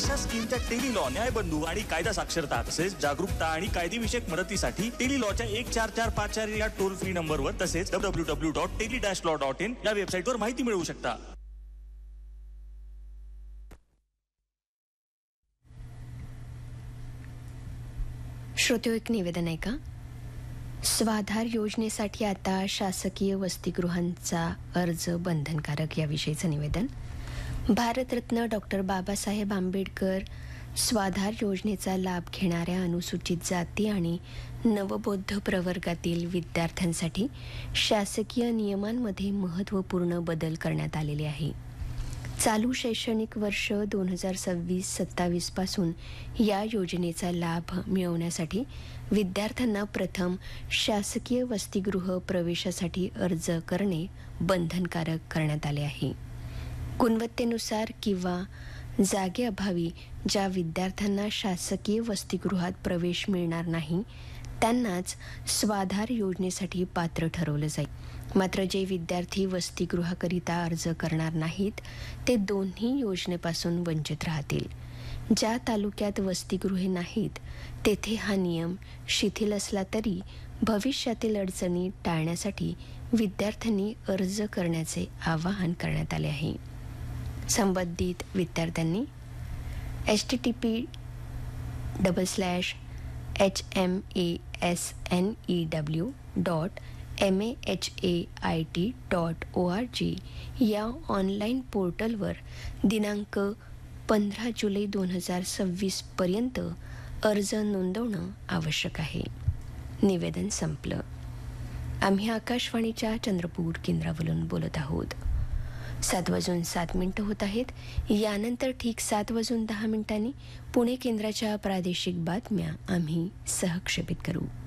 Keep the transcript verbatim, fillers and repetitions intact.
अशा स्कीमच्या tele law, न्यायबंधू आणि कायदा साक्षरता तसेच जागरूकता आणि कायदेविषयक मदतीसाठी टेली लॉच्या एक चार चार पाच चार या टोल फ्री नंबरवर तसेच W W W dot tele dash law dot in या वेबसाईटवर माहिती मिळवू शकता. श्रोते, एक निवेदन आहे का? स्वाधार योजनेसाठी आता शासकीय वसतिगृहांचा अर्ज बंधनकारक याविषयीचं निवेदन. भारतरत्न डॉक्टर बाबासाहेब आंबेडकर स्वाधार योजनेचा लाभ घेणाऱ्या अनुसूचित जाती आणि नवबौद्ध प्रवर्गातील विद्यार्थ्यांसाठी शासकीय नियमांमध्ये महत्त्वपूर्ण बदल करण्यात आलेले आहे. चालू शैक्षणिक वर्ष दोन हजार सव्वीस सत्तावीस पासून या योजनेचा लाभ मिळवण्यासाठी विद्यार्थ्यांना प्रथम शासकीय वसतिगृह प्रवेशासाठी अर्ज करणे बंधनकारक करण्यात आले आहे. गुणवत्तेनुसार किंवा जागेअभावी ज्या विद्यार्थ्यांना शासकीय वसतिगृहात प्रवेश मिळणार नाही त्यांनाच स्वाधार योजनेसाठी पात्र ठरवलं जाईल. मात्र जे विद्यार्थी वसतिगृहाकरिता अर्ज करणार नाहीत ते दोन्ही योजनेपासून वंचित राहतील. ज्या तालुक्यात वसतिगृहे नाहीत तेथे हा नियम शिथिल असला तरी भविष्यातील अडचणी टाळण्यासाठी विद्यार्थ्यांनी अर्ज करण्याचे आवाहन करण्यात आले आहे. संबंधित विद्यार्थ्यांनी H T T P double slash H M A S N E W dot M A H A I T dot O R G या ऑनलाईन पोर्टलवर दिनांक पंधरा जुलै दोन हजार सव्वीस पर्यंत अर्ज नोंदवणं आवश्यक आहे. निवेदन संपलं. आम्ही आकाशवाणीच्या चंद्रपूर केंद्रावरून बोलत आहोत. सात वाजून सात मिनिटं होत आहेत. यानंतर ठीक सात वाजून दहा मिनिटांनी पुणे केंद्राच्या प्रादेशिक बातम्या आम्ही सहक्षेपित करू.